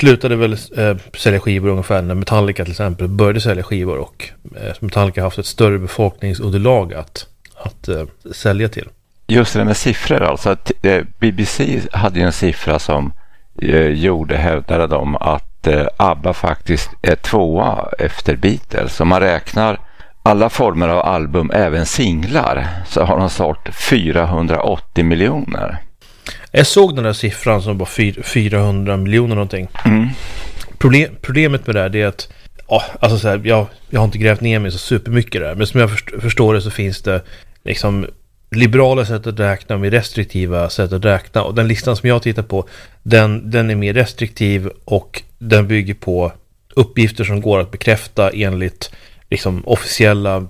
slutade väl sälja skivor ungefär när Metallica till exempel började sälja skivor, och Metallica har haft ett större befolkningsunderlag att sälja till. Just det med siffror alltså. Att, BBC hade ju en siffra som hävdade de att ABBA faktiskt är 2 efter Beatles. Så man räknar alla former av album, även singlar, så har de sålt 480 miljoner. Jag såg den där siffran som var 400 miljoner någonting. Problemet med det här är att alltså så här, jag har inte grävt ner mig så supermycket där, men som jag förstår det så finns det liksom liberala sätt att räkna med restriktiva sätt att räkna, och den listan som jag tittar på den är mer restriktiv, och den bygger på uppgifter som går att bekräfta enligt liksom officiella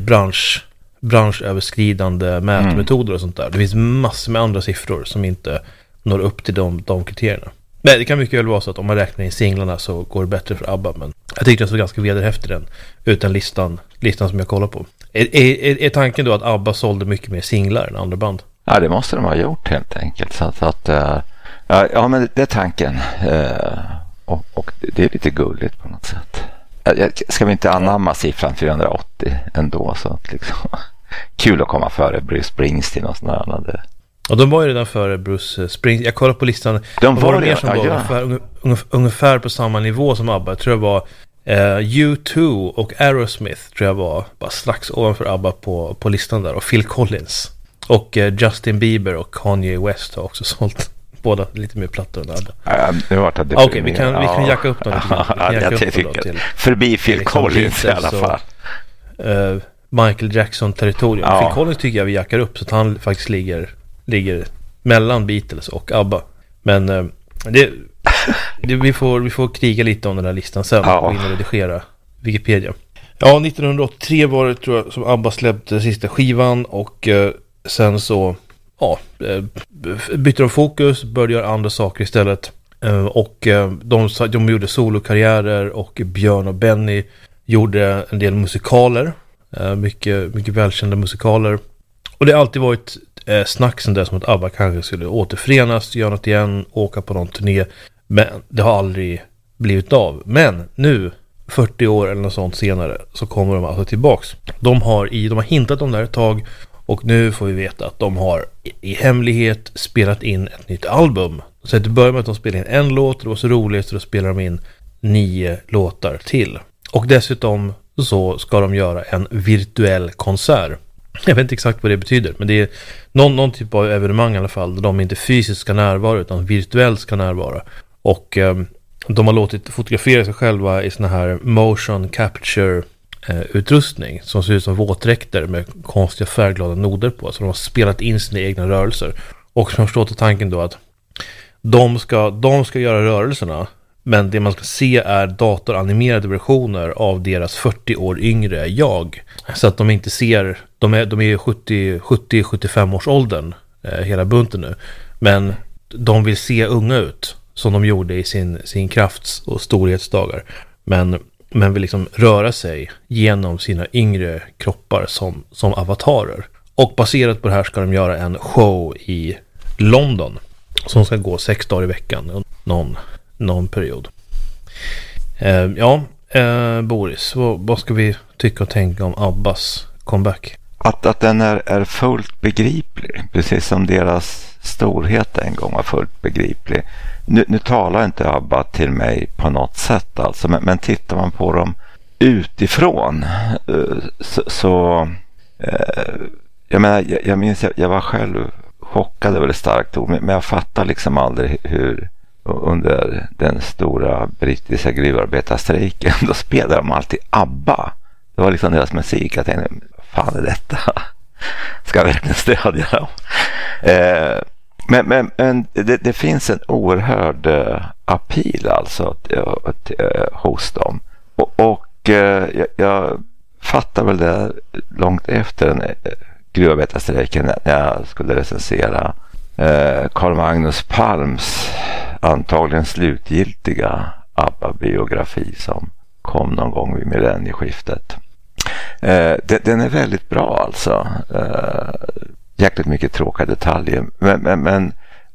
branschöverskridande mätmetoder och sånt där. Det finns massor med andra siffror som inte når upp till de kriterierna. Nej, det kan mycket väl vara så att om man räknar in singlarna så går det bättre för ABBA, men jag tyckte den så ganska vederhäftig den utan listan som jag kollar på. Är tanken då att ABBA sålde mycket mer singlar än andra band? Ja, det måste de ha gjort helt enkelt. Så att ja, men det är tanken. Och det är lite gulligt på något sätt. Ska vi inte anamma siffran 480 ändå, så att liksom kul att komma före Bruce Springsteen och sådana där. Och de var ju redan före Bruce Springsteen. Jag kollar på listan. De var mer som var ungefär på samma nivå som ABBA. Jag tror det var U2 och Aerosmith tror jag var bara strax ovanför ABBA på listan där. Och Phil Collins. Och Justin Bieber och Kanye West har också sålt båda lite mer plattor än ABBA. Okej, vi kan jacka upp dem lite. Förbi Phil Collins i alla fall. Michael Jackson territorium. Ja. Phil Collins tycker jag vi jackar upp så att han faktiskt ligger mellan Beatles och ABBA. Men vi får kriga lite om den här listan sen och in och redigera Wikipedia. Ja, 1983 var det tror jag som ABBA släppte sista skivan, och sen så bytte de fokus, började göra andra saker istället. Och de gjorde solokarriärer, och Björn och Benny gjorde en del musikaler, mycket välkända musikaler. Och det har alltid varit snack sen där som att ABBA kanske skulle återförenas, göra något igen, åka på någon turné, men det har aldrig blivit av. Men nu 40 år eller något sånt senare så kommer de alltså tillbaks. De har hintat om det här ett tag, och nu får vi veta att de har i hemlighet spelat in ett nytt album. Så det börjar med att de spelar in en låt, det var så roligt så då spelar de in 9 låtar till. Och dessutom så ska de göra en virtuell konsert. Jag vet inte exakt vad det betyder, men det är någon typ av evenemang i alla fall där de inte fysiskt ska närvara utan virtuellt ska närvara. Och de har låtit fotografera sig själva i såna här motion capture utrustning som ser ut som våtdräkter med konstiga färgglada noder på. Så de har spelat in sina egna rörelser. Och som förstår till tanken då att de ska göra rörelserna, men det man ska se är datoranimerade versioner av deras 40 år yngre jag. Så att de inte ser, de är 70-75 års åldern hela bunten nu. Men de vill se unga ut som de gjorde i sin krafts- och storhetsdagar. Men vill liksom röra sig genom sina yngre kroppar som avatarer. Och baserat på det här ska de göra en show i London som ska gå 6 dagar i veckan någon period. Boris, vad ska vi tycka och tänka om ABBAs comeback? Att den är fullt begriplig, precis som deras storhet en gång var fullt begriplig. Nu talar inte ABBA till mig på något sätt alltså, men tittar man på dem utifrån jag minns jag var själv chockad över det starkt ord, men jag fattar liksom aldrig hur under den stora brittiska gruvarbetarstrejken då spelade de alltid ABBA. Det var liksom deras musik. Jag tänkte, vad fan är detta? Ska jag verkligen stödja dem? Men det finns en oerhörd appeal alltså hos dem. Och jag fattar väl det långt efter den gruvarbetarstrejken när jag skulle recensera Carl Magnus Palms antagligen slutgiltiga ABBA-biografi som kom någon gång vid millennieskiftet. Den är väldigt bra alltså. Jäkligt mycket tråkiga detaljer. Men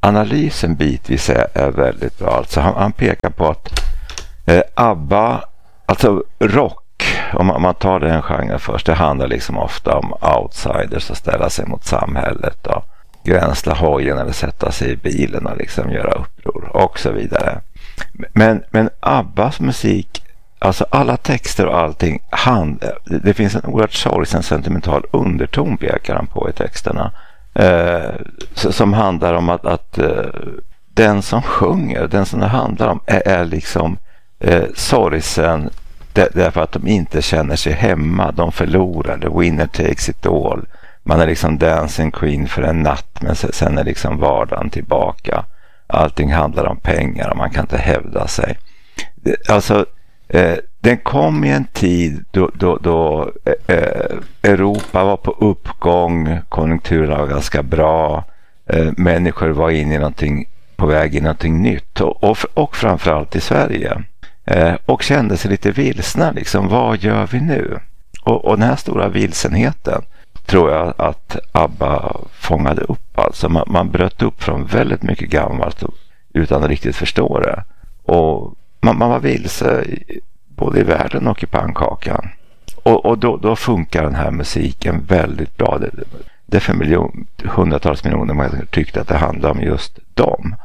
analysen bitvis är väldigt bra. Alltså han pekar på att ABBA, alltså rock, om man tar den genren först, det handlar liksom ofta om outsiders och ställa sig mot samhället och gränsla hojen eller sätta sig i bilen och liksom göra uppror och så vidare. Men ABBAs musik, alltså alla texter och allting, det finns en oerhört sorgsen sentimental underton, pekar han på i texterna, som handlar om att den som sjunger, den som det handlar om är liksom sorgsen därför att de inte känner sig hemma, de förlorar, the winner takes it all. Man är liksom dancing queen för en natt, men sen är liksom vardagen tillbaka. Allting handlar om pengar och man kan inte hävda sig. Alltså, den kom i en tid då Europa var på uppgång, konjunkturen var ganska bra, människor var inne i någonting, på väg i någonting nytt och framförallt i Sverige. Och kände sig lite vilsna, liksom, vad gör vi nu? Och den här stora vilsenheten tror jag att ABBA fångade upp. Alltså man bröt upp från väldigt mycket gammalt utan att riktigt förstå det. Och man var vilse både i världen och i pannkakan. Och då funkar den här musiken väldigt bra. Det är för hundratals miljoner människor tyckte att det handlade om just dem.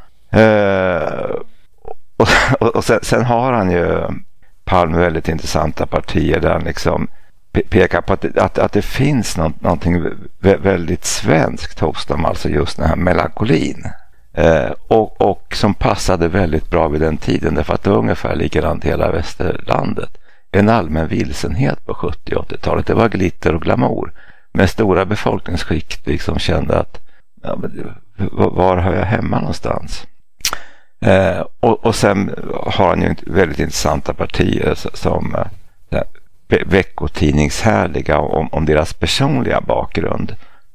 Och sen har han ju Palme väldigt intressanta partier där han liksom pekar på att det finns någonting väldigt svenskt hos dem, alltså just den här melankolin. Och som passade väldigt bra vid den tiden, därför att det var ungefär likadant i hela västerlandet. En allmän vilsenhet på 70- och 80-talet. Det var glitter och glamour. Men stora befolkningsskikt liksom kände att var har jag hemma någonstans? Och sen har han ju väldigt intressanta partier som veckotidningshärliga om deras personliga bakgrund.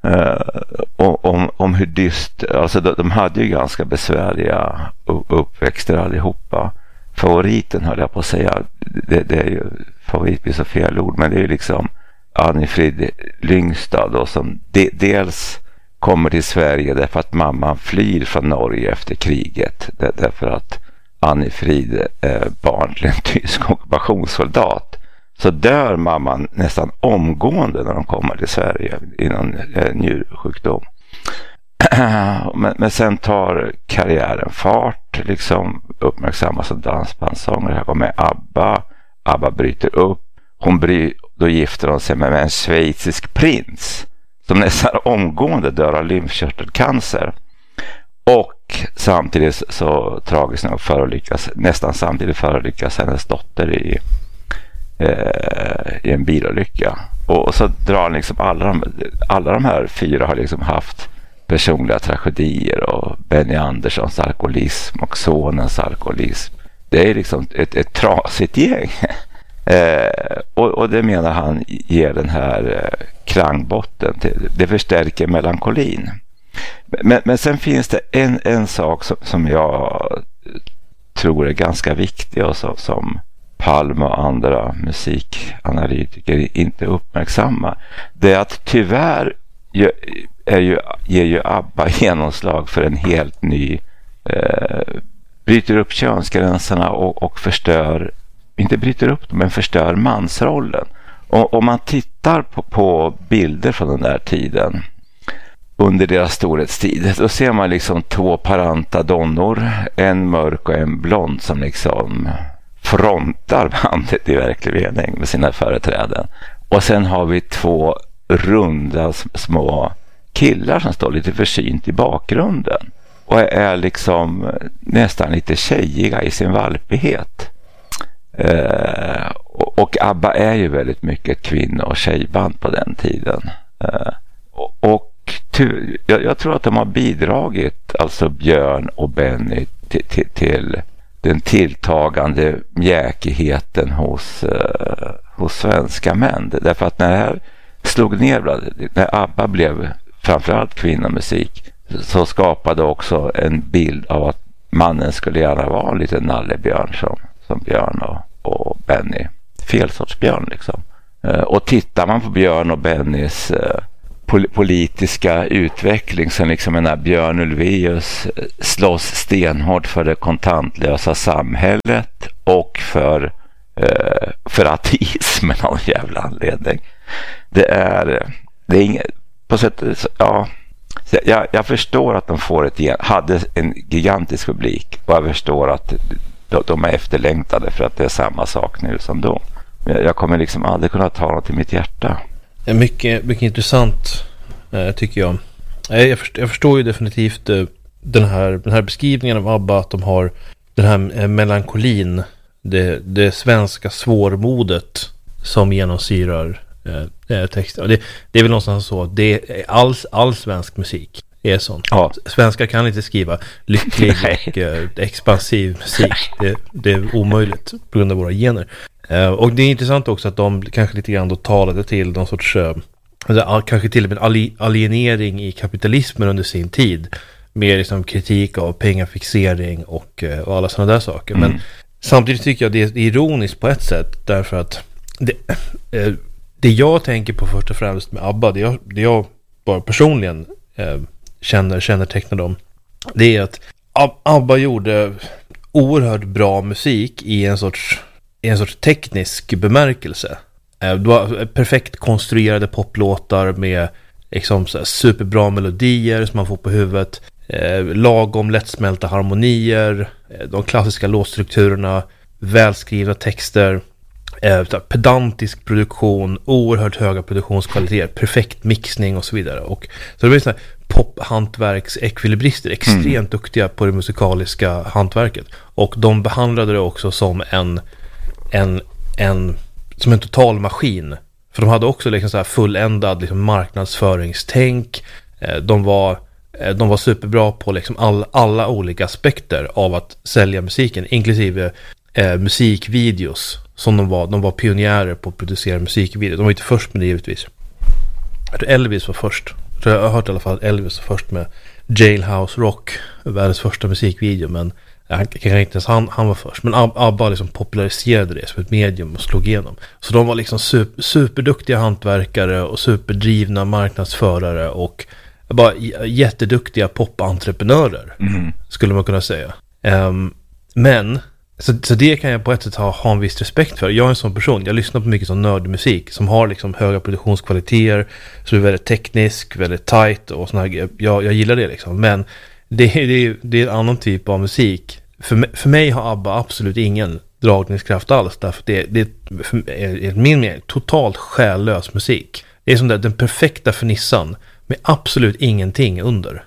Om hur alltså de hade ju ganska besvärliga uppväxter allihopa. Favoriten höll jag på att säga, det är ju, favorit blir så fel ord, men det är ju liksom Anni-Frid Lyngstad då, som dels kommer till Sverige därför att mamman flyr från Norge efter kriget, därför att Anni-Frid är barn till en tysk ockupationssoldat. Så dör mamman nästan omgående när de kommer till Sverige i någon njursjukdom. Men sen tar karriären fart, liksom uppmärksammas som dansbandssångare. Här kommer ABBA bryter upp. Då gifter hon sig med en schweizisk prins som nästan omgående dör av lymfkörtelcancer. Och samtidigt så tragiskt nog nästan samtidigt förolyckas hennes dotter i en bilolycka. Och så drar liksom alla de här fyra har liksom haft personliga tragedier, och Benny Anderssons alkoholism och sonens alkoholism. Det är liksom ett trasigt gäng. Och det menar han ger den här klangbotten. Det förstärker melankolin. Men sen finns det en sak som jag tror är ganska viktig och som Palme och andra musikanalytiker inte uppmärksamma. Det är att tyvärr ger ju ABBA genomslag för en helt ny bryter upp könsgränserna och förstör, inte bryter upp dem, men förstör mansrollen. Och om man tittar på bilder från den där tiden under deras storhetstid, då ser man liksom två paranta donnor, en mörk och en blond, som liksom frontar bandet i verklig mening med sina företräden. Och sen har vi två runda små killar som står lite försynt i bakgrunden och är liksom nästan lite tjejiga i sin valpighet. Och ABBA är ju väldigt mycket kvinno- och tjejband på den tiden. Jag tror att de har bidragit, alltså Björn och Benny, till den tilltagande mjäkigheten hos svenska män. Därför att när det här slog ner, när ABBA blev framförallt kvinnomusik, så skapade också en bild av att mannen skulle gärna vara en liten nallebjörn som Björn och Benny. Fel sorts björn liksom. Och tittar man på Björn och Bennys politiska utveckling som liksom den här Björn Ulvaeus slåss stenhårt för det kontantlösa samhället och för ateismen av en jävla anledning. Det är inget på sätt, ja, jag förstår att de hade en gigantisk publik, och jag förstår att de är efterlängtade för att det är samma sak nu som då. Jag kommer liksom aldrig kunna ta något till mitt hjärta. Mycket, mycket intressant tycker jag. Jag förstår ju definitivt den här beskrivningen av ABBA, att de har den här melankolin, det svenska svårmodet som genomsyrar texten. Det är väl någonstans så att det är all svensk musik är sån. Ja. Svenskar kan inte skriva lycklig och expansiv musik. Det är omöjligt på grund av våra gener. Och det är intressant också att de kanske lite grann då talade till någon sorts kanske till och med alienering i kapitalismen under sin tid, med liksom kritik av pengafixering och alla sådana där saker. Men samtidigt tycker jag det är ironiskt på ett sätt, därför att det jag tänker på först och främst med ABBA, det jag bara personligen kännetecknar dem, det är att ABBA gjorde oerhört bra musik i en sorts teknisk bemärkelse. Det var perfekt konstruerade poplåtar med liksom så här superbra melodier som man får på huvudet, lagom lättsmälta harmonier, de klassiska låtstrukturerna, välskrivna texter, pedantisk produktion, oerhört höga produktionskvaliteter, perfekt mixning och så vidare. Och så det blir sådana här pop-hantverks-ekvilibrister, extremt duktiga på det musikaliska hantverket. Och de behandlade det också som som en total maskin. För de hade också liksom så här fulländad liksom marknadsföringstänk. De var superbra på liksom alla olika aspekter av att sälja musiken, inklusive musikvideos, som de var pionjärer på att producera musikvideos. De var inte först med det givetvis. Jag tror Elvis var först. Jag har hört i alla fall att Elvis var först med Jailhouse Rock, världens första musikvideo, men han var först. Men ABBA liksom populariserade det som ett medium och slog igenom. Så de var liksom superduktiga hantverkare och superdrivna marknadsförare och bara jätteduktiga popentreprenörer, skulle man kunna säga. Men så det kan jag på ett sätt ha en viss respekt för. Jag är en sån person, jag lyssnar på mycket sån nördig musik som har liksom höga produktionskvaliteter, som är väldigt teknisk, väldigt tight och sån här. Jag gillar det liksom. Men det är en annan typ av musik. För mig har ABBA absolut ingen dragningskraft alls, därför det är min mening totalt själlös musik. Det är som där den perfekta fernissan med absolut ingenting under.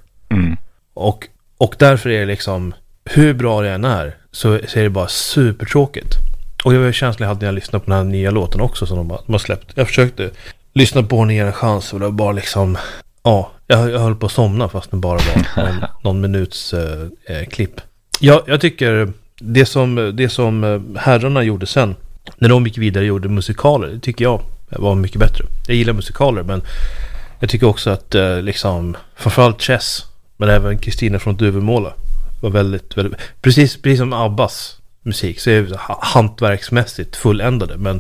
Och därför är det liksom, hur bra det än är, så är det bara supertråkigt. Och jag var känslig när jag lyssnade på den här nya låten också som de har släppt. Jag försökte lyssna på den en chans, och det var bara liksom, jag höll på att somna fast det bara var någon minuts klipp. Jag tycker det som herrarna gjorde sen, när de gick vidare och gjorde musikaler, det tycker jag var mycket bättre. Jag gillar musikaler, men jag tycker också att liksom, framförallt Chess, men även Kristina från Duvemåla var väldigt, väldigt, precis som Abbas musik, så är det hantverksmässigt fulländade, men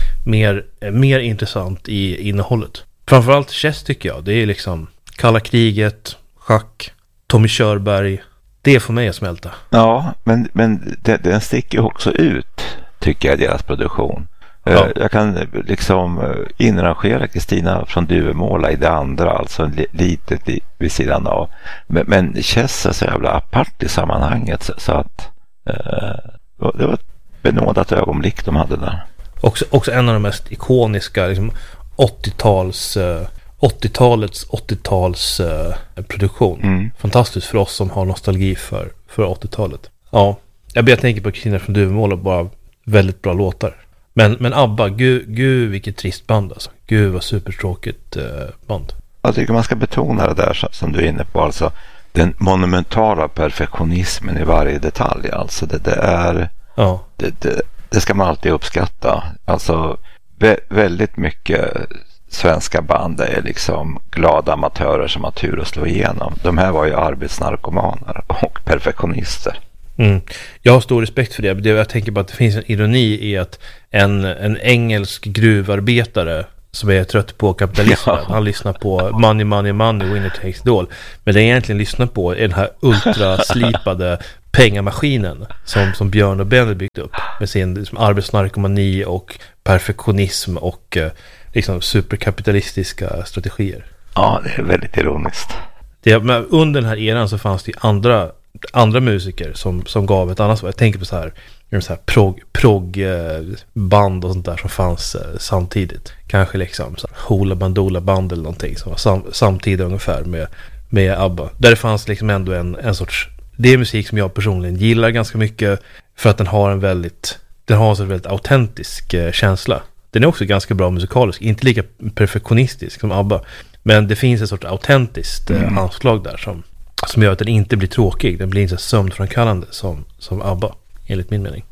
mer intressant i innehållet. Framförallt Chess tycker jag, det är liksom Kalla kriget, schack, Tommy Körberg, det får mig att smälta. Ja, men den sticker också ut, tycker jag, deras produktion. Ja. Jag kan liksom inrangera Kristina från Duvemåla i det andra, alltså lite vid sidan av. Men Chess är så jävla apart i sammanhanget, så att det var ett benådat ögonblick de hade där. Också en av de mest ikoniska liksom, 80-talets produktion. Fantastiskt för oss som har nostalgi för 80-talet. Ja, jag tänker på Kristina från Duvemåla, bara väldigt bra låtar. Men ABBA, gud vilket trist band alltså. Gud vad supertråkigt band. Jag tycker man ska betona det där som du är inne på, alltså den monumentala perfektionismen i varje detalj. Alltså det är det ska man alltid uppskatta. Alltså väldigt mycket svenska band är liksom glada amatörer som har tur att slå igenom. De här var ju arbetsnarkomaner och perfektionister. Jag har stor respekt för det. Jag tänker bara att det finns en ironi i att en engelsk gruvarbetare som är trött på kapitalismen. Ja. Han lyssnar på money, money, money, winner takes it all. Men det jag egentligen lyssnar på är den här ultraslipade pengamaskinen som Björn och Benny byggt upp med sin liksom, arbetsnarkomani och perfektionism och liksom superkapitalistiska strategier. Ja, det är väldigt ironiskt. Men under den här eran så fanns det ju andra musiker som gav ett annat svar. Jag tänker på så här prog band och sånt där som fanns samtidigt. Kanske liksom så här Hoola Bandoola band eller någonting som var samtidigt ungefär med ABBA. Där det fanns liksom ändå en sorts, det är musik som jag personligen gillar ganska mycket för att den har en väldigt autentisk känsla. Den är också ganska bra musikalisk, inte lika perfektionistisk som ABBA. Men det finns ett sorts autentiskt anslag där som gör att den inte blir tråkig. Den blir inte så sömnframkallande som ABBA, enligt min mening.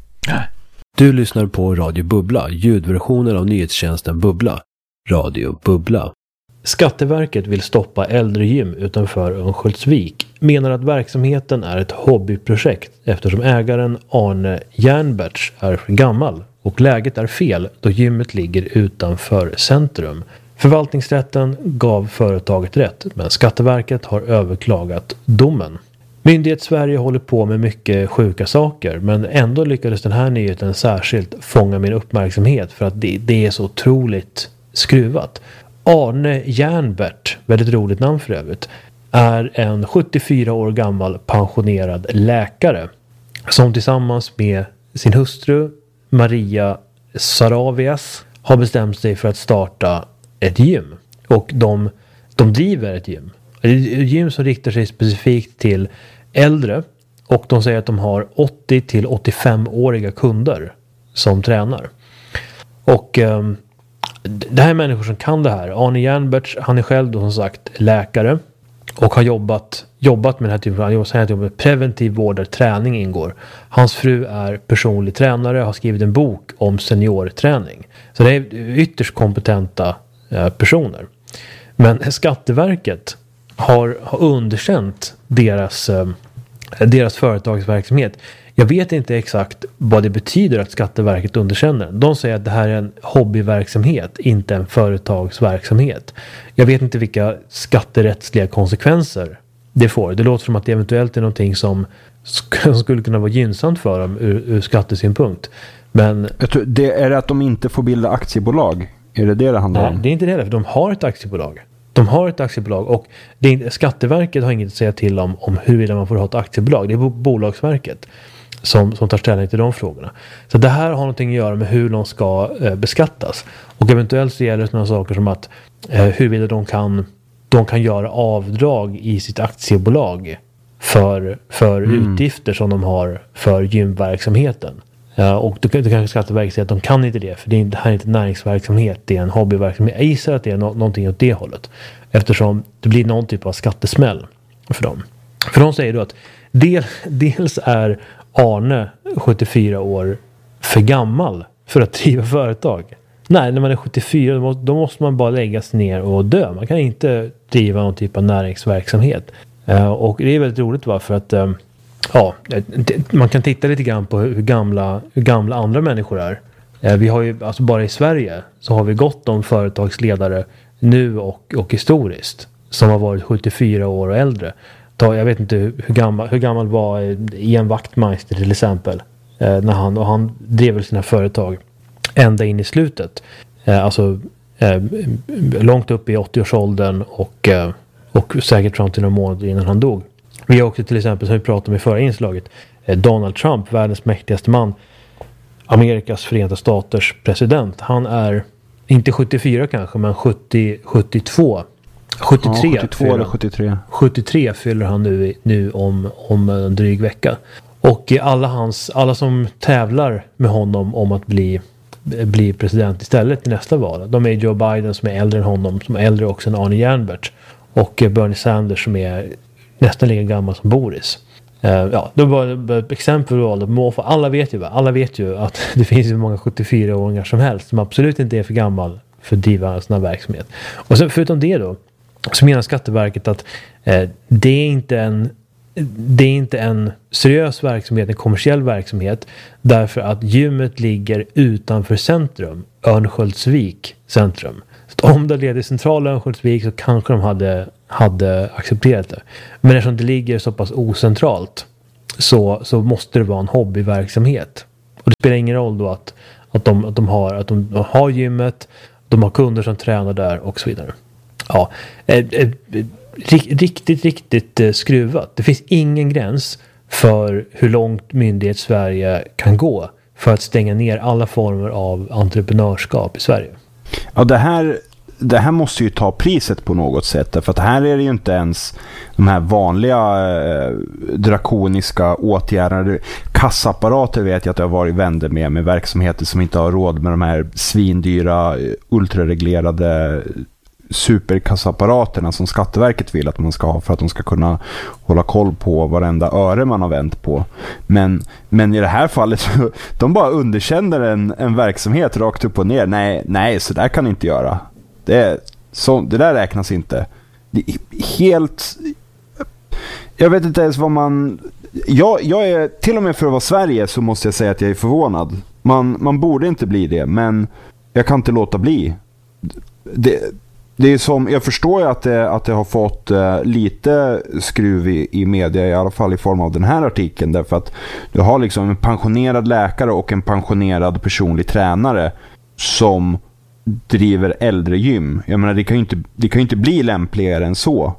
Du lyssnar på Radio Bubbla, ljudversionen av nyhetstjänsten Bubbla. Radio Bubbla. Skatteverket vill stoppa äldregym utanför Örnsköldsvik. Menar att verksamheten är ett hobbyprojekt eftersom ägaren Arne Jernberts är för gammal. Och läget är fel då gymmet ligger utanför centrum. Förvaltningsrätten gav företaget rätt, men Skatteverket har överklagat domen. Myndighet Sverige håller på med mycket sjuka saker, men ändå lyckades den här nyheten särskilt fånga min uppmärksamhet för att det är så otroligt skruvat. Arne Jernbert, väldigt roligt namn för övrigt, är en 74 år gammal pensionerad läkare som tillsammans med sin hustru Maria Saravias har bestämt sig för att starta ett gym. Och de driver ett gym. Ett gym som riktar sig specifikt till äldre. Och de säger att de har 80 till 85-åriga kunder som tränar. Och det här är människor som kan det här. Arne Jernberts, han är själv då som sagt läkare. Och har jobbat med den här typen av preventiv vård där träning ingår. Hans fru är personlig tränare, har skrivit en bok om seniorträning. Så det är ytterst kompetenta personer. Men Skatteverket har underkänt deras företagsverksamhet. Jag vet inte exakt vad det betyder att Skatteverket underkänner den. De säger att det här är en hobbyverksamhet, inte en företagsverksamhet. Jag vet inte vilka skatterättsliga konsekvenser det får. Det låter som att det eventuellt är någonting som skulle kunna vara gynnsamt för dem ur skattesynpunkt. Men jag tror, det är att de inte får bilda aktiebolag. Är det handlar om? Nej, det är inte det heller, för de har ett aktiebolag. Och Skatteverket har inget att säga till om huruvida man får ha ett aktiebolag. Det är Bolagsverket som tar ställning till de frågorna. Så det här har någonting att göra med hur de ska beskattas. Och eventuellt så gäller det sådana saker som att huruvida de kan göra avdrag i sitt aktiebolag för utgifter som de har för gymverksamheten. Och då kanske Skatteverket säger att de kan inte det, för det här är inte näringsverksamhet, det är en hobbyverksamhet. Jag gissar att det är någonting åt det hållet, eftersom det blir någon typ av skattesmäll för dem. För de säger då att dels är Arne 74 år för gammal för att driva företag. Nej, när man är 74 då måste man bara läggas ner och dö. Man kan inte driva någon typ av näringsverksamhet. Och det är väldigt roligt för att man kan titta lite grann på hur gamla andra människor är. Vi har ju, alltså bara i Sverige så har vi gott om företagsledare nu och historiskt som har varit 74 år och äldre. Jag vet inte hur gammal var Ian Wachtmeister till exempel när han drev sina företag ända in i slutet. Långt upp i 80-årsåldern och säkert fram till några månader innan han dog. Vi har också till exempel, som vi pratade om i förra inslaget, Donald Trump, världens mäktigaste man, Amerikas Förenta Staters president. Han är inte 74 kanske, men 72. 73 fyller han nu om en dryg vecka. Och alla som tävlar med honom om att bli president istället i nästa val. De är Joe Biden som är äldre än honom, som är äldre också än Arne Jernbert, och Bernie Sanders som är nästan lika gammal som Boris. Det var ett exempel på alla vet ju att det finns ju många 74-åringar som helst som absolut inte är för gammal för att driva en sån här verksamhet. Och sen förutom det då så menar Skatteverket att det är inte det är inte en seriös verksamhet, en kommersiell verksamhet, därför att gymmet ligger utanför centrum, Örnsköldsvik centrum. Så om det leder i centrala Örnsköldsvik så kanske de hade accepterat det. Men eftersom det ligger så pass ocentralt så måste det vara en hobbyverksamhet. Och det spelar ingen roll då att de har gymmet, de har kunder som tränar där och så vidare. Ja, riktigt skruvat. Det finns ingen gräns för hur långt Myndighets-Sverige kan gå för att stänga ner alla former av entreprenörskap i Sverige. Ja, det här måste ju ta priset på något sätt, för att här är det ju inte ens de här vanliga drakoniska åtgärderna. Kassaapparater vet jag att jag har varit vänner med verksamheter som inte har råd med de här svindyra, ultrareglerade superkassaapparaterna som Skatteverket vill att man ska ha för att de ska kunna hålla koll på varenda öre man har vänt på. Men i det här fallet så, de bara underkänner en verksamhet rakt upp och ner. Nej, så där kan ni inte göra. Det där räknas inte. Det är helt... Jag vet inte ens vad man... Jag är, till och med för att vara Sverige så måste jag säga att jag är förvånad. Man borde inte bli det, men jag kan inte låta bli. Det är som, jag förstår ju att det har fått lite skruv i media, i alla fall i form av den här artikeln, därför att du har liksom en pensionerad läkare och en pensionerad personlig tränare som driver äldregym. Jag menar, det kan ju inte bli lämpligare än så.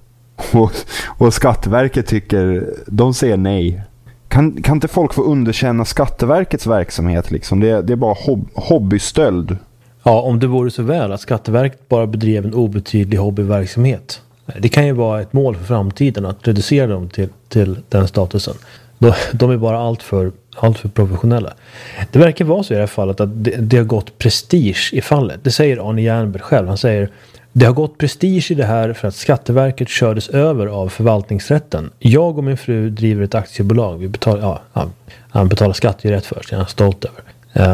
Och Skatteverket de säger nej. Kan inte folk få underkänna Skatteverkets verksamhet liksom? Det är bara hobbystöld. Ja, om det vore så väl att Skatteverket bara bedrev en obetydlig hobbyverksamhet. Det kan ju vara ett mål för framtiden att reducera dem till den statusen. De är bara allt för professionella. Det verkar vara så i det här fallet att det har gått prestige i fallet. Det säger Arne Jernberg själv. Han säger: det har gått prestige i det här för att Skatteverket kördes över av förvaltningsrätten. Jag och min fru driver ett aktiebolag. Han betalar skatt ju rätt för sig. Det är han stolt över.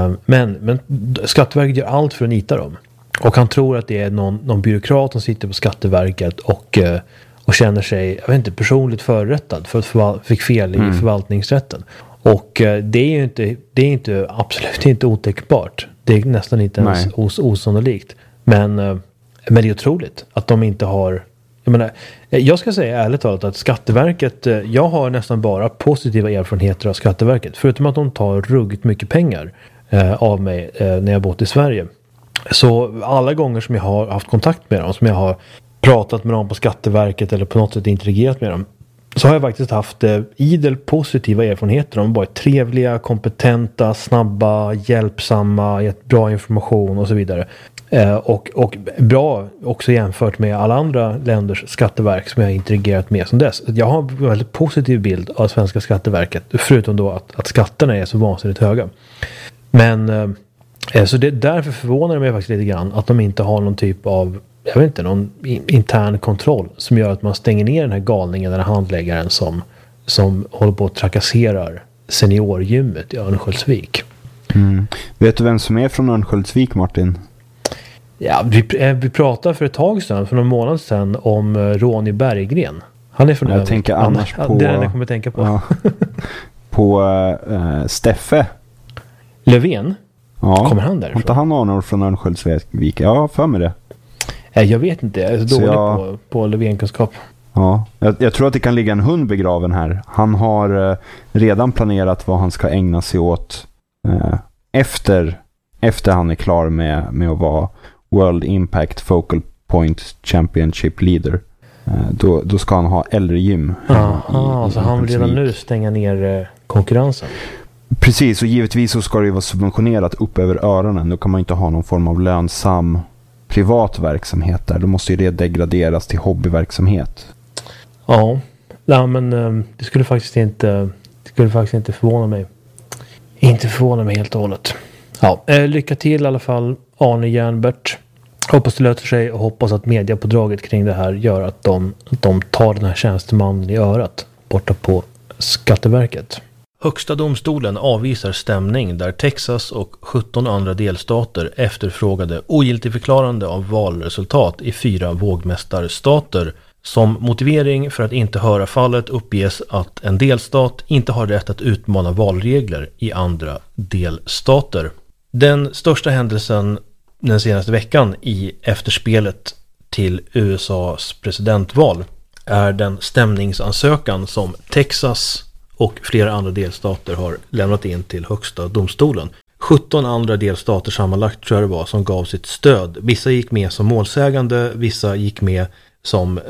Men Skatteverket gör allt för att nita dem. Och han tror att det är någon byråkrat som sitter på Skatteverket och känner sig, jag vet inte, personligt förrättad för att fick fel i förvaltningsrätten. Och det är inte absolut inte otänkbart. Det är nästan inte ens osannolikt. Men det är otroligt att de inte har... Jag ska säga ärligt talat att Skatteverket, jag har nästan bara positiva erfarenheter av Skatteverket. Förutom att de tar ruggigt mycket pengar av mig när jag bott i Sverige. Så alla gånger som jag har haft kontakt med dem, som jag har pratat med dem på Skatteverket eller på något sätt interagerat med dem, så har jag faktiskt haft idel positiva erfarenheter. De har varit trevliga, kompetenta, snabba, hjälpsamma, gett bra information och så vidare. Och bra också jämfört med alla andra länders skatteverk som jag har interagerat med som dess. Jag har en väldigt positiv bild av svenska Skatteverket, förutom då att skatterna är så vansinnigt höga. Men så därför förvånar det mig faktiskt lite grann att de inte har någon typ av, jag vet inte, någon intern kontroll som gör att man stänger ner den här galningen, den här handläggaren som håller på att trakasserar seniorgymmet i Örnsköldsvik. Vet du vem som är från Örnsköldsvik, Martin? Ja, vi pratade för ett tag sedan, för någon månad sedan, om Ronny Berggren. Han är från Jag tänker annars på... Det är den jag kommer tänka på. Ja, på Steffe Löfven? Ja. Kommer han därifrån? Inte han anor från Örnsköldsvik? Ja, för mig det. Jag vet inte, jag är så dålig på Löfven-kunskap. Ja, jag tror att det kan ligga en hund begraven här. Han har redan planerat vad han ska ägna sig åt efter han är klar med att vara World Impact Focal Point Championship Leader. Då ska han ha äldregym. Så han vill redan nu stänga ner konkurrensen. Precis, och givetvis så ska det ju vara subventionerat upp över öronen. Då kan man inte ha någon form av lönsam privat verksamhet där. Då måste ju det degraderas till hobbyverksamhet. Ja, men det skulle faktiskt inte förvåna mig. Inte förvåna mig helt och hållet. Ja, lycka till i alla fall, Arne Jernbert. Hoppas det löser sig och hoppas att mediapådraget kring det här gör att de tar den här tjänstemannen i örat borta på Skatteverket. Högsta domstolen avvisar stämning där Texas och 17 andra delstater efterfrågade ogiltigförklarande av valresultat i 4 vågmästarstater Som motivering för att inte höra fallet uppges att en delstat inte har rätt att utmana valregler i andra delstater. Den största händelsen den senaste veckan i efterspelet till USAs presidentval är den stämningsansökan som Texas och flera andra delstater har lämnat in till högsta domstolen. 17 andra delstater sammanlagt tror jag det var som gav sitt stöd. Vissa gick med som målsägande, vissa gick med som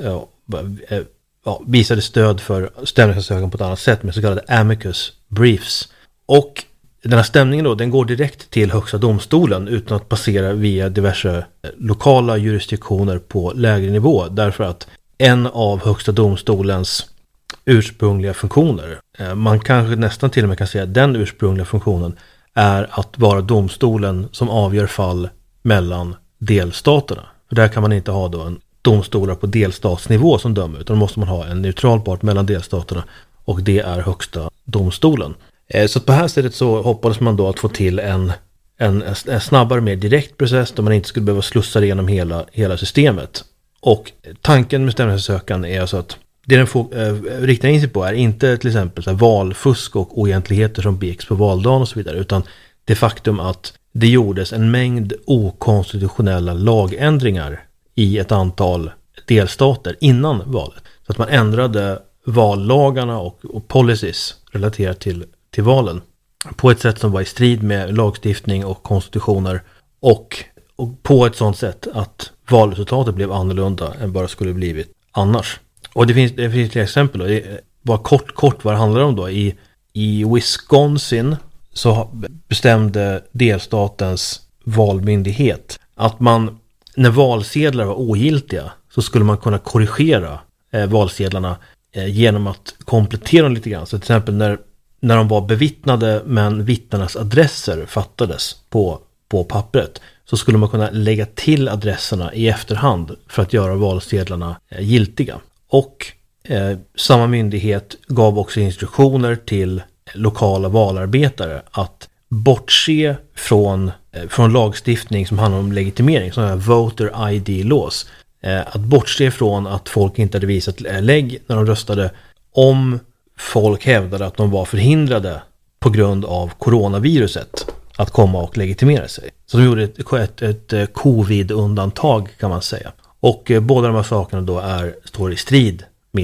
visade stöd för stämningsansökan på ett annat sätt med så kallade amicus briefs. Och den här stämningen då, den går direkt till högsta domstolen utan att passera via diverse lokala jurisdiktioner på lägre nivå, därför att en av högsta domstolens ursprungliga funktioner, man kanske nästan till och med kan säga att den ursprungliga funktionen är att vara domstolen som avgör fall mellan delstaterna. För där kan man inte ha då en domstolar på delstatsnivå som dömer, utan då måste man ha en neutral part mellan delstaterna, och det är högsta domstolen. Så på här sättet så hoppades man då att få till en snabbare, mer direkt process där man inte skulle behöva slussa igenom hela systemet. Och tanken med stämningsansökan är alltså att det den riktar in sig på är inte till exempel så här valfusk och oegentligheter som begicks på valdagen och så vidare, utan det faktum att det gjordes en mängd okonstitutionella lagändringar i ett antal delstater innan valet. Så att man ändrade vallagarna och policies relaterat till valen på ett sätt som var i strid med lagstiftning och konstitutioner, och på ett sådant sätt att valresultatet blev annorlunda än bara skulle blivit annars. Och det finns till exempel, och det var kort vad det handlar om då. I Wisconsin så bestämde delstatens valmyndighet att man, när valsedlar var ogiltiga, så skulle man kunna korrigera valsedlarna genom att komplettera dem lite grann. Så till exempel när de var bevittnade men vittnarnas adresser fattades på pappret, så skulle man kunna lägga till adresserna i efterhand för att göra valsedlarna giltiga. Och samma myndighet gav också instruktioner till lokala valarbetare att bortse från lagstiftning som handlar om legitimering, sådana här voter ID laws. Att bortse från att folk inte hade visat lägg när de röstade om folk hävdade att de var förhindrade på grund av coronaviruset att komma och legitimera sig. Så de gjorde ett covid-undantag, kan man säga. Och båda de här sakerna då står i strid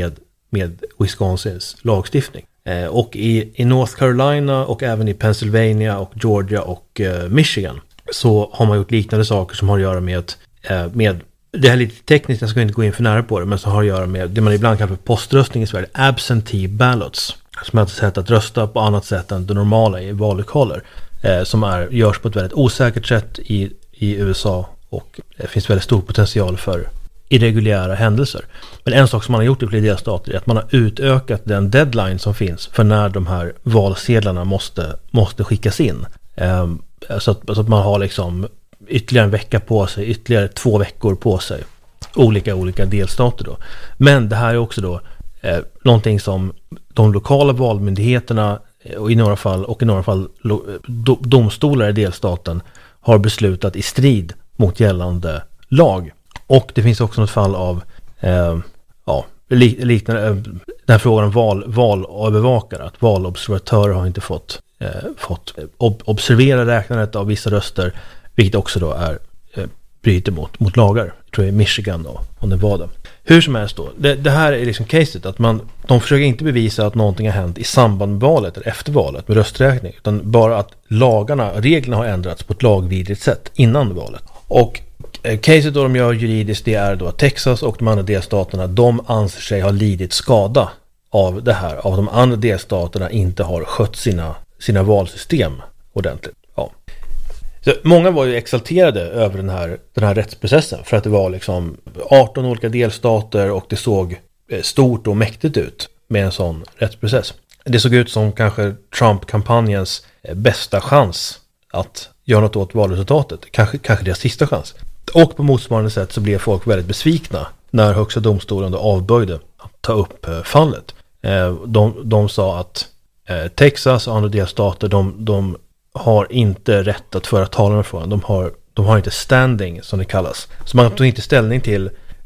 med Wisconsins lagstiftning. Och i North Carolina och även i Pennsylvania och Georgia och Michigan så har man gjort liknande saker som har att göra med det här är lite tekniskt, jag ska inte gå in för nära på det, men som har att göra med det man ibland kallar för poströstning i Sverige, absentee ballots, som är ett sätt att rösta på annat sätt än det normala i vallokaler, som görs på ett väldigt osäkert sätt i USA, och det finns väldigt stor potential för irreguljära händelser. Men en sak som man har gjort i flera delstater är att man har utökat den deadline som finns för när de här valsedlarna måste skickas in. Så att man har liksom ytterligare en vecka på sig, ytterligare 2 veckor på sig, olika delstater då. Men det här är också då någonting som de lokala valmyndigheterna och i några fall domstolar i delstaten har beslutat i strid mot gällande lag. Och det finns också något fall av liknande den här frågan om valövervakare, att valobservatörer har inte fått observera räknandet av vissa röster, vilket också då bryter mot lagar, tror jag, i Michigan och Nevada. Hur som helst då, det här är liksom caset, att de försöker inte bevisa att någonting har hänt i samband med valet eller efter valet med rösträkning, utan bara att reglerna har ändrats på ett lagvidrigt sätt innan valet. Och caset då de gör juridiskt, det är då att Texas och de andra delstaterna, de anser sig ha lidit skada av det här, av de andra delstaterna inte har skött sina valsystem ordentligt. Ja. Så många var ju exalterade över den här rättsprocessen, för att det var liksom 18 olika delstater och det såg stort och mäktigt ut med en sån rättsprocess. Det såg ut som kanske Trump-kampanjens bästa chans att göra något åt valresultatet, kanske deras sista chans. Och på motsvarande sätt så blev folk väldigt besvikna när högsta domstolen då avböjde att ta upp fallet. De sa att Texas och andra delstater, de har inte rätt att föra talan med frågan. De har inte standing, som det kallas. Så man tog inte ställning till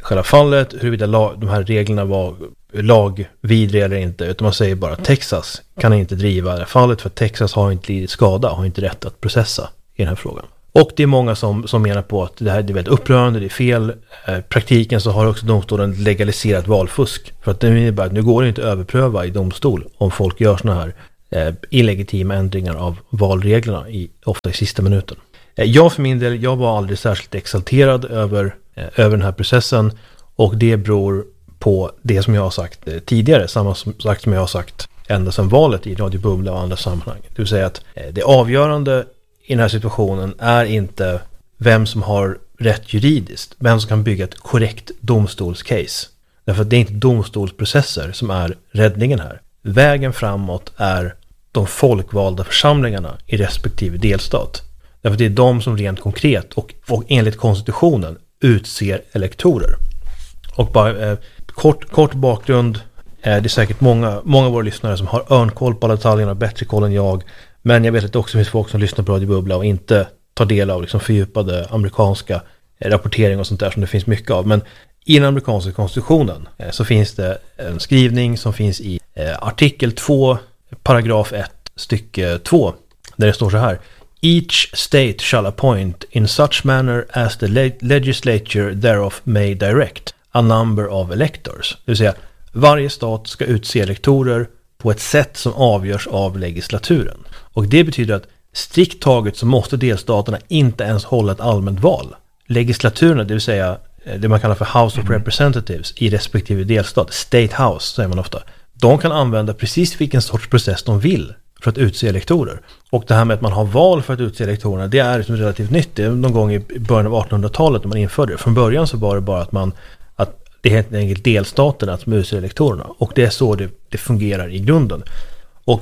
själva fallet, huruvida de här reglerna var lagvidriga eller inte, utan man säger bara att Texas kan inte driva det här fallet för att Texas har inte lidit skada, har inte rätt att processa i den här frågan. Och det är många som menar på att det här är väldigt upprörande, det är fel. Praktiken så har också domstolen legaliserat valfusk. För att det innebär att nu går det inte att överpröva i domstol om folk gör såna här illegitima ändringar av valreglerna ofta i sista minuten. Jag för min del, jag var aldrig särskilt exalterad över den här processen, och det beror på det som jag har sagt tidigare, samma sagt som jag har sagt ända sedan valet i Radio Bubbla och andra sammanhang. Det vill säga att det avgörande i den här situationen är inte vem som har rätt juridiskt, vem som kan bygga ett korrekt domstolscase. Därför att det är inte domstolsprocesser som är räddningen här. Vägen framåt är de folkvalda församlingarna i respektive delstat. Därför att det är de som rent konkret och enligt konstitutionen utser elektorer. Och bara kort bakgrund, det är säkert många av våra lyssnare som har örnkoll på alla detaljerna, bättre koll än jag. Men jag vet att det också finns folk som lyssnar på Radio Bubbla och inte tar del av liksom fördjupade amerikanska rapportering och sånt där som det finns mycket av. Men i den amerikanska konstitutionen så finns det en skrivning som finns i artikel 2, paragraf 1, stycke 2, där det står så här: Each state shall appoint in such manner as the legislature thereof may direct a number of electors. Det vill säga, varje stat ska utse elektorer på ett sätt som avgörs av legislaturen. Och det betyder att strikt taget så måste delstaterna inte ens hålla ett allmänt val. Legislaturerna, det vill säga det man kallar för House of Representatives i respektive delstat, State House säger man ofta, de kan använda precis vilken sorts process de vill för att utse elektorer. Och det här med att man har val för att utse elektorerna, det är liksom relativt nytt. Det är någon gång i början av 1800-talet när man införde det. Från början så var det bara att det är helt enkelt delstaterna som utser elektorerna. Och det är så det fungerar i grunden. Och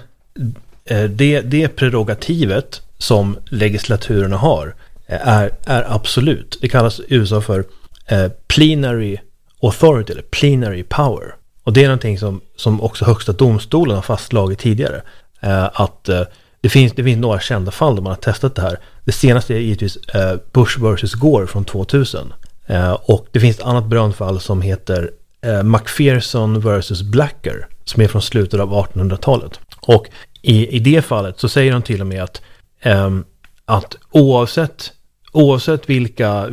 det prerogativet som legislaturerna har är absolut. Det kallas i USA för plenary authority eller plenary power. Och det är någonting som också högsta domstolen har fastslagit tidigare. Att det finns några kända fall där man har testat det här. Det senaste är givetvis Bush vs. Gore från 2000. Och det finns ett annat berömt fall som heter McPherson vs. Blacker, som är från slutet av 1800-talet. Och i det fallet så säger de till och med att oavsett vilka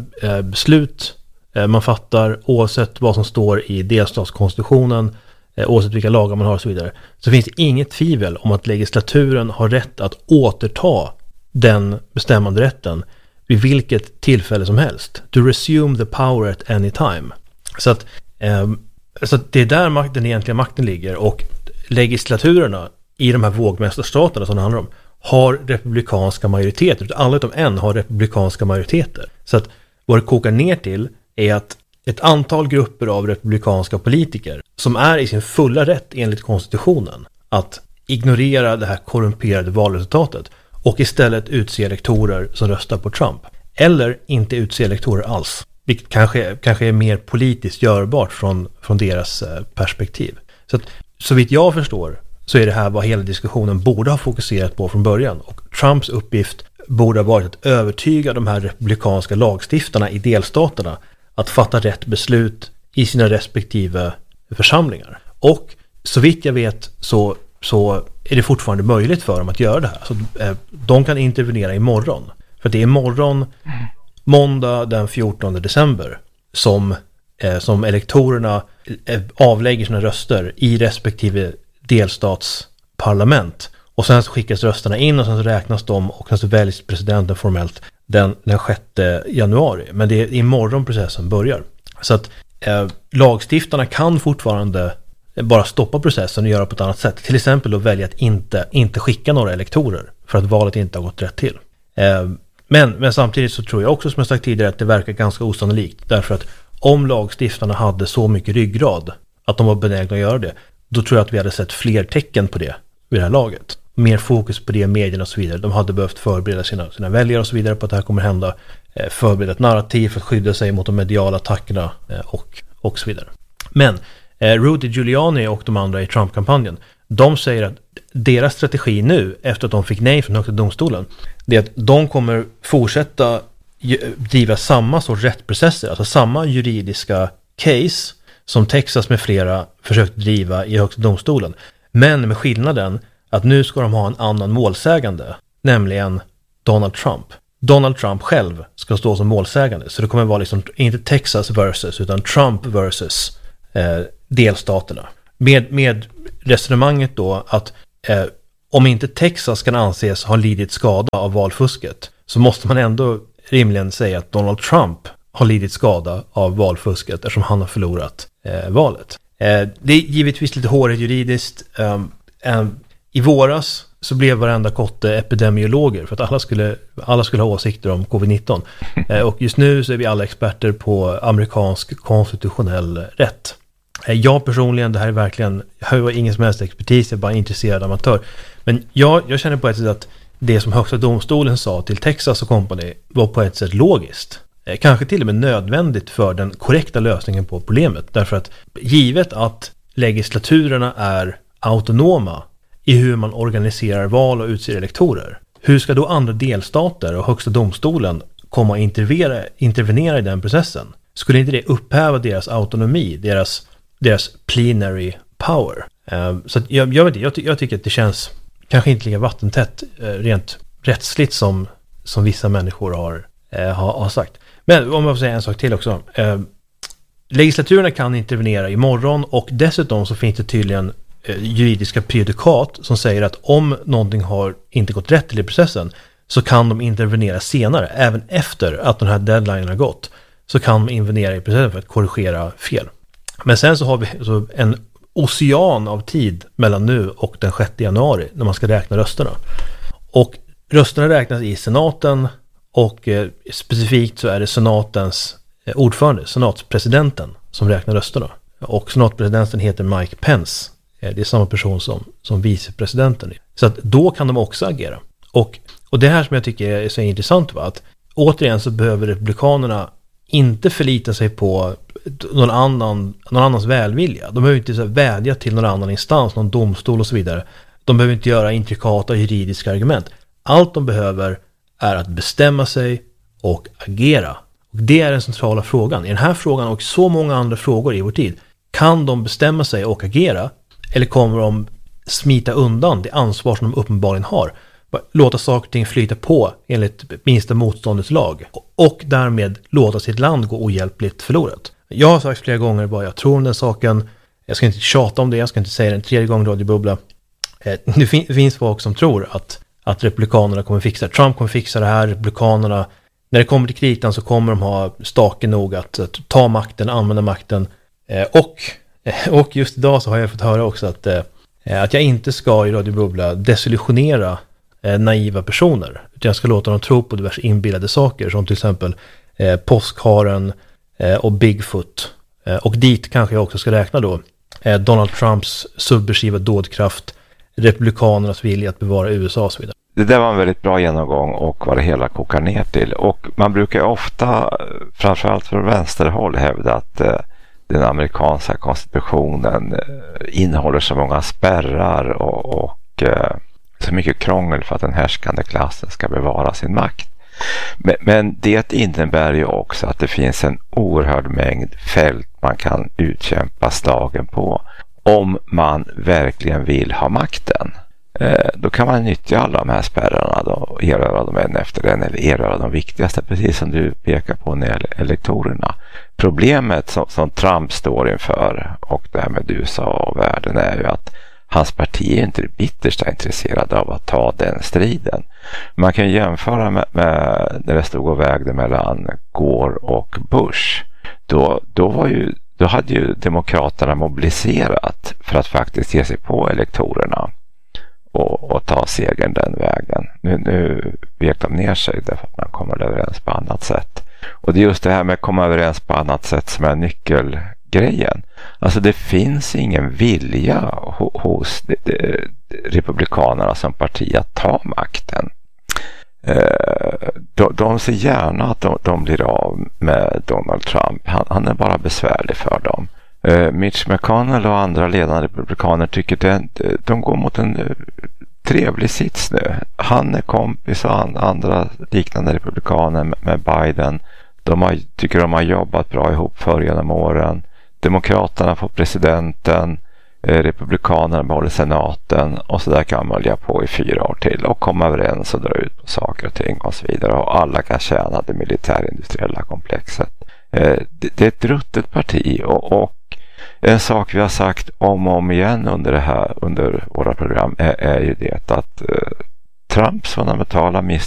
beslut man fattar, oavsett vad som står i delstatskonstitutionen, oavsett vilka lagar man har och så vidare, så finns det inget tvivel om att legislaturen har rätt att återta den bestämmande rätten vid vilket tillfälle som helst. To resume the power at any time. Så att det är där den egentliga makten ligger, och legislaturerna i de här vågmästarstaterna som det handlar om har republikanska majoriteter. Alla utom en har republikanska majoriteter. Så att vad det kokar ner till är att ett antal grupper av republikanska politiker som är i sin fulla rätt enligt konstitutionen att ignorera det här korrumperade valresultatet och istället utse elektorer som röstar på Trump. Eller inte utse elektorer alls. Vilket kanske är mer politiskt görbart från deras perspektiv. Så att, så vitt jag förstår så är det här vad hela diskussionen borde ha fokuserat på från början. Och Trumps uppgift borde ha varit att övertyga de här republikanska lagstiftarna i delstaterna att fatta rätt beslut i sina respektive församlingar. Och så vitt jag vet så är det fortfarande möjligt för dem att göra det här. Så de kan intervenera imorgon. För det är imorgon, måndag den 14 december, som elektorerna avlägger sina röster i respektive delstatsparlament. Och sen så skickas rösterna in och sen så räknas de och sen så väljs presidenten formellt den 6 januari. Men det är imorgon processen börjar. Så att lagstiftarna kan fortfarande bara stoppa processen och göra på ett annat sätt. Till exempel då välja att inte skicka några elektorer för att valet inte har gått rätt till. Men samtidigt så tror jag också, som jag sagt tidigare, att det verkar ganska osannolikt. Därför att om lagstiftarna hade så mycket ryggrad att de var benägna att göra det, då tror jag att vi hade sett fler tecken på det vid det här laget. Mer fokus på det, medierna och så vidare. De hade behövt förbereda sina väljare och så vidare på att det här kommer hända. Förbereda ett narrativ för att skydda sig mot de mediala attackerna och så vidare. Men Rudy Giuliani och de andra i Trump-kampanjen, de säger att deras strategi nu, efter att de fick nej från högsta domstolen, det är att de kommer fortsätta driva samma sorts rättsprocesser, alltså samma juridiska case som Texas med flera försökt driva i högsta domstolen. Men med skillnaden att nu ska de ha en annan målsägande, nämligen Donald Trump. Donald Trump själv ska stå som målsägande, så det kommer vara liksom inte Texas versus utan Trump versus delstaterna. Med resonemanget då att om inte Texas kan anses ha lidit skada av valfusket, så måste man ändå rimligen säga att Donald Trump har lidit skada av valfusket eftersom han har förlorat valet. Det är givetvis lite hårigt juridiskt. I våras så blev varenda kotte epidemiologer för att alla skulle ha åsikter om covid-19. Och just nu så är vi alla experter på amerikansk konstitutionell rätt. Jag personligen, det här är verkligen, jag har ingen som helst expertis, jag är bara intresserad amatör. Men jag känner på ett sätt att det som högsta domstolen sa till Texas och company var på ett sätt logiskt. Kanske till och med nödvändigt för den korrekta lösningen på problemet. Därför att givet att legislaturerna är autonoma i hur man organiserar val och utser elektorer, hur ska då andra delstater och högsta domstolen komma och intervenera i den processen? Skulle inte det upphäva deras autonomi, deras plenary power? Så att jag tycker att det känns kanske inte lika vattentätt rent rättsligt som vissa människor har sagt. Men om jag får säga en sak till också. Legislaturerna kan intervenera imorgon och dessutom så finns det tydligen juridiska prejudikat som säger att om någonting har inte gått rätt till i processen så kan de intervenera senare, även efter att den här deadline har gått, så kan de intervenera i processen för att korrigera fel. Men sen så har vi så en ocean av tid mellan nu och den 6 januari när man ska räkna rösterna. Och rösterna räknas i senaten och specifikt så är det senatens ordförande, senatspresidenten, som räknar rösterna. Och senatspresidenten heter Mike Pence. Det är samma person som vicepresidenten. Så att då kan de också agera. Och det här som jag tycker är så intressant var att återigen så behöver republikanerna inte förlita sig på någon annans välvilja. De behöver inte så vädja till någon annan instans, någon domstol och så vidare. De behöver inte göra intrikata juridiska argument. Allt de behöver är att bestämma sig och agera. Och det är den centrala frågan. I den här frågan och så många andra frågor i vår tid. Kan de bestämma sig och agera? Eller kommer de smita undan det ansvar som de uppenbarligen har? Låta saker och ting flyta på enligt minsta motståndets lag. Och därmed låta sitt land gå ohjälpligt förlorat. Jag har sagt flera gånger vad jag tror om den saken. Jag ska inte tjata om det. Jag ska inte säga den 3:e gången Radio Bubbla. Det finns folk som tror att republikanerna kommer fixa det. Trump kommer fixa det här. Republikanerna, när det kommer till kritan så kommer de ha staken nog att ta makten, använda makten. Och just idag så har jag fått höra också att jag inte ska i Radio Bubbla desillusionera naiva personer. Utan jag ska låta dem tro på diverse inbillade saker som till exempel påskharen och Bigfoot. Och dit kanske jag också ska räkna då Donald Trumps subversiva dådkraft, republikanernas vilja att bevara USA och så vidare. Det där var en väldigt bra genomgång och vad det hela kokar ner till. Och man brukar ofta, framförallt från vänsterhåll, hävda att den amerikanska konstitutionen innehåller så många spärrar och så mycket krångel för att den härskande klassen ska bevara sin makt. Men det innebär ju också att det finns en oerhörd mängd fält man kan utkämpa slagen på om man verkligen vill ha makten. Då kan man nyttja alla de här spärrarna då, och erövra dem en efter en eller erövra de viktigaste, precis som du pekar på när det gäller elektorerna. Problemet som Trump står inför och det här med USA och världen är ju att hans parti är inte det bittersta intresserad av att ta den striden. Man kan jämföra med när det stod och vägde mellan Gore och Bush. Då hade ju demokraterna mobiliserat för att faktiskt ge sig på elektorerna och ta segern den vägen. Nu vek de ner sig därför att man kommer överens på annat sätt. Och det är just det här med att komma överens på annat sätt som är nyckelgrejen. Alltså det finns ingen vilja hos republikanerna som parti att ta makten. De ser gärna att de blir av med Donald Trump. Han är bara besvärlig för dem. Mitch McConnell och andra ledande republikaner tycker att de går mot en trevlig sits nu. Han är kompis och andra liknande republikaner med Biden. Tycker de har jobbat bra ihop förr genom åren. Demokraterna får presidenten, republikanerna behåller senaten och så där kan man hålla på i 4 år till och komma överens och dra ut på saker och ting och så vidare. Och alla kan tjäna det militärindustriella komplexet. Det är ett ruttet parti och en sak vi har sagt om och om igen under våra program är ju det att Trumps fundamentala